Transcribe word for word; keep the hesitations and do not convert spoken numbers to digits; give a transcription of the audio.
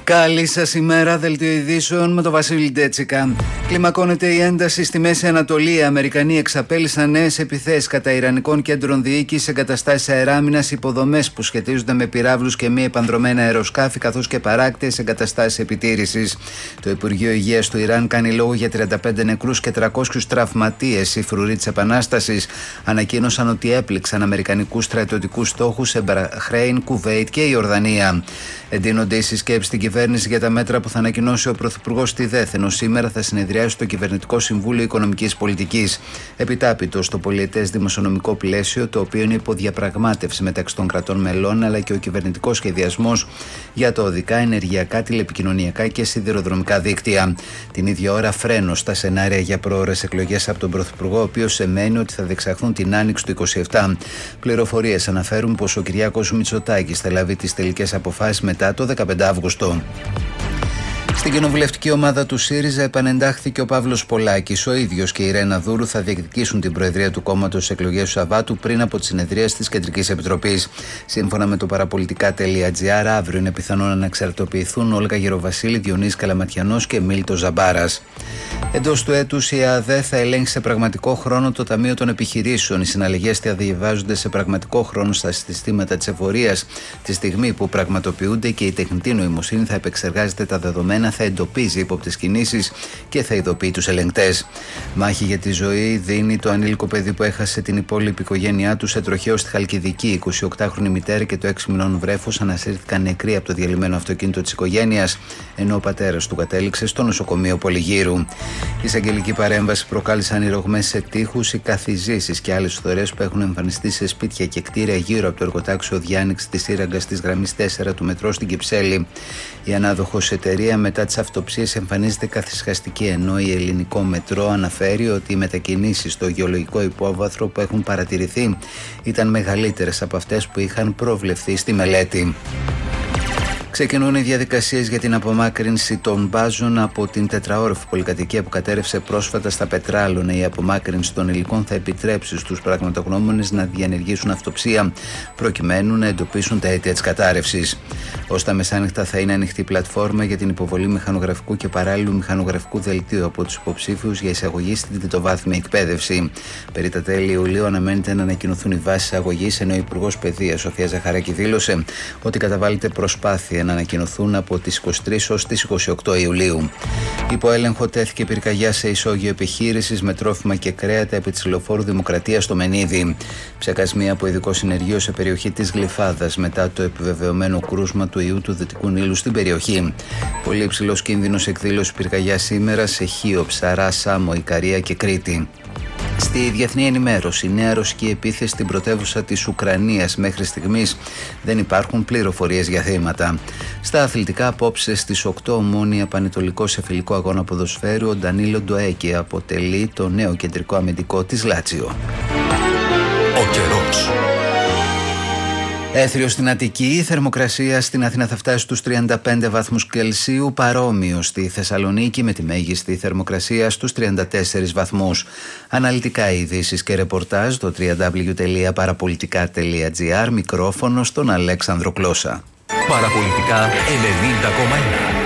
Καλή σας ημέρα, δελτίο ειδήσεων με τον Βασίλη Ντέτσικα. Κλιμακώνεται η ένταση στη Μέση Ανατολή. Οι Αμερικανοί εξαπέλυσαν νέες επιθέσεις κατά Ιρανικών κέντρων διοίκησης, εγκαταστάσεις αεράμινας, υποδομές που σχετίζονται με πυράβλους και μη επανδρομένα αεροσκάφη, καθώς και παράκτιες εγκαταστάσεις επιτήρησης. Το Υπουργείο Υγείας του Ιράν κάνει λόγο για τριάντα πέντε νεκρούς και τριακόσιους τραυματίες. Οι φρουροί της Επανάστασης ανακοίνωσαν ότι έπληξαν αμερικανικούς στρατιωτικούς στόχους σε Μπαχρέιν, Κουβέιτ και Ιορδανία. Εντείνονται οι συσκέψεις στην κυβέρνηση για τα μέτρα που θα ανακοινώσει ο Πρωθυπουργός στη ΔΕΘ, ενώ σήμερα θα συνεδριάσει το Κυβερνητικό Συμβούλιο Οικονομικής Πολιτικής. Επιτάπητο στο πολιετές δημοσιονομικό πλαίσιο, το οποίο είναι υποδιαπραγμάτευση μεταξύ των κρατών μελών, αλλά και ο κυβερνητικός σχεδιασμός για τα οδικά, ενεργειακά, τηλεπικοινωνιακά και σιδηροδρομικά δίκτυα. Την ίδια ώρα, φρένο στα σενάρια για πρόωρες εκλογές από τον Πρωθυπουργό, ο οποίος σημαίνει ότι θα διεξαχθούν την άνοιξη του είκοσι επτά. Πληροφορίες αναφέρουν πως ο Κυριάκος Μητσοτάκης θα λάβει τις τελικές αποφάσεις μετά το δεκαπέντε Αυγούστου. Στην κοινοβουλευτική ομάδα του ΣΥΡΙΖΑ επανεντάχθηκε ο Παύλος Πολάκης. Ο ίδιος και η Ρένα Δούρου θα διεκδικήσουν την προεδρία του κόμματος στις εκλογές του Σαββάτου πριν από τις συνεδρίες της Κεντρικής Επιτροπής. Σύμφωνα με το παραπολιτικά.gr, αύριο είναι πιθανό να αναξαρτοποιηθούν Όλγα Γεροβασίλη, Διονύσης Καλαματιανός και Μίλτος Ζαμπάρας. Εντός του έτους, η ΑΔΕ θα ελέγξει σε πραγματικό χρόνο το Ταμείο των Επιχειρήσεων. Οι συναλλαγές θα διαβάζονται σε πραγματικό χρόνο στα συστήματα της εφορίας τη στιγμή που πραγματοποιούνται και η τεχνητή νοημοσύνη θα επεξεργάζεται τα δεδομένα, θα εντοπίζει ύποπτες κινήσεις και θα ειδοποιεί τους ελεγκτές. Μάχη για τη ζωή δίνει το ανήλικο παιδί που έχασε την υπόλοιπη οικογένειά του σε τροχαίο στη Χαλκιδική. Η εικοσιοκτάχρονη μητέρα και το έξι μηνών βρέφος ανασύρθηκαν νεκροί από το διαλυμένο αυτοκίνητο της οικογένειας, ενώ ο πατέρας του κατέληξε στο νοσοκομείο Πολυγύρου. Η εισαγγελική παρέμβαση προκάλεσαν οι ρογμές σε τείχους, οι καθιζήσεις και άλλες φθορές που έχουν εμφανιστεί σε σπίτια και κτίρια γύρω από το εργοτάξιο Διάνοιξη της σύραγγας της γραμμής τέσσερα του μετρό στην Κυψέλη. Η ανάδοχος εταιρεία μετά τις αυτοψίες εμφανίζεται καθησυχαστική, ενώ η Ελληνικό Μετρό αναφέρει ότι οι μετακινήσεις στο γεωλογικό υπόβαθρο που έχουν παρατηρηθεί ήταν μεγαλύτερες από αυτές που είχαν προβλεφθεί στη μελέτη. Ξεκινούν οι διαδικασίες για την απομάκρυνση των μπάζων από την τετραόροφη πολυκατοικία που κατέρευσε πρόσφατα στα Πετράλωνα. Η απομάκρυνση των υλικών θα επιτρέψει στους πραγματογνώμονες να διενεργήσουν αυτοψία προκειμένου να εντοπίσουν τα αίτια της κατάρρευσης. Ως τα μεσάνυχτα θα είναι ανοιχτή πλατφόρμα για την υποβολή μηχανογραφικού και παράλληλου μηχανογραφικού δελτίου από τους υποψήφιους για εισαγωγή στην τριτοβάθμια εκπαίδευση. Περί τα τέλη Ιουλίου αναμένεται να ανακοινωθούν οι βάσεις εισαγωγής, ενώ η Υπουργός Παιδείας Σοφία Ζαχαράκη δήλωσε ότι καταβάλλεται προσπάθεια να ανακοινωθούν από τις είκοσι τρεις ως τις είκοσι οκτώ Ιουλίου. Υπό έλεγχο τέθηκε πυρκαγιά σε ισόγειο επιχείρησης με τρόφιμα και κρέατα επί της λεωφόρου Δημοκρατίας στο Μενίδη. Ψεκασμοί από ειδικό συνεργείο σε περιοχή της Γλυφάδας μετά το επιβεβαιωμένο κρούσμα του ιού του Δυτικού Νείλου στην περιοχή. Πολύ υψηλός κίνδυνος εκδήλωση πυρκαγιά σήμερα σε Χίο, Ψαρά, Σάμο, Ικαρία και Κρήτη. Στη διεθνή ενημέρωση, νέα ρωσική επίθεση στην πρωτεύουσα της Ουκρανίας. Μέχρι στιγμής δεν υπάρχουν πληροφορίες για θύματα. Στα αθλητικά, απόψε στις οκτώ Ομόνοια Πανετολικό σε φιλικό αγώνα ποδοσφαίρου, ο Ντανίλο Ντοέκη αποτελεί το νέο κεντρικό αμυντικό της Λάτσιο. Ο καιρός. Έθριο στην Αττική, η θερμοκρασία στην Αθήνα θα φτάσει στους τριάντα πέντε βαθμούς Κελσίου, παρόμοιο στη Θεσσαλονίκη με τη μέγιστη θερμοκρασία στους τριάντα τέσσερις βαθμούς. Αναλυτικά ειδήσεις και ρεπορτάζ στο double-u double-u double-u τελεία παραπολιτικά τελεία τζι άρ, μικρόφωνο στον Αλέξανδρο Κλώσα. Παραπολιτικά ενενήντα κόμμα ένα.